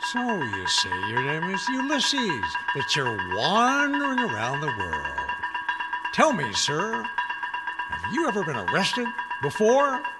So you say your name is Ulysses, that you're wandering around the world. Tell me, sir, have you ever been arrested before?